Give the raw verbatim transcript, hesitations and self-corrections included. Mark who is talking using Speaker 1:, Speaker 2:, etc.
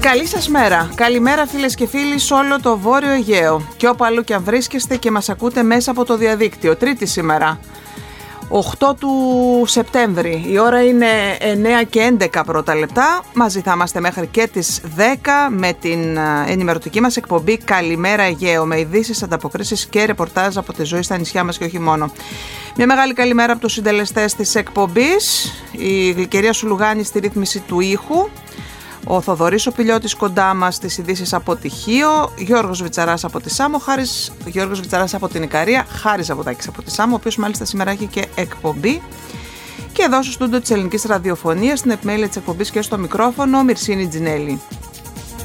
Speaker 1: Καλή σας μέρα. Καλημέρα φίλες και φίλοι σε όλο το Βόρειο Αιγαίο και όπου αλλού και αν βρίσκεστε και μας ακούτε μέσα από το διαδίκτυο. Τρίτη σήμερα, οκτώ του Σεπτέμβρη. Η ώρα είναι εννέα και έντεκα πρώτα λεπτά. Μαζί θα είμαστε μέχρι και τις δέκα με την ενημερωτική μας εκπομπή Καλημέρα Αιγαίο, με ειδήσεις, ανταποκρίσεις και ρεπορτάζ από τη ζωή στα νησιά μας και όχι μόνο. Μια μεγάλη καλημέρα από τους συντελεστές της εκπομπής. Η Γλυκερία Σουλουγάνη στη ρύθμιση του ήχου. Ο Θοδωρής ο Πηλιώτης κοντά μας στις ειδήσεις από τη Χίο, Γιώργος Βιτσαράς από τη Σάμο, Χάρης, Γιώργος Βιτσαράς από την Ικαρία, Χάρης Ζαβουδάκης από τη Σάμο, ο οποίος μάλιστα σήμερα έχει και εκπομπή. Και εδώ στο στούντιο της Ελληνικής Ραδιοφωνίας, στην επιμέλεια της εκπομπής και στο μικρόφωνο, Μυρσίνη Τζινέλη.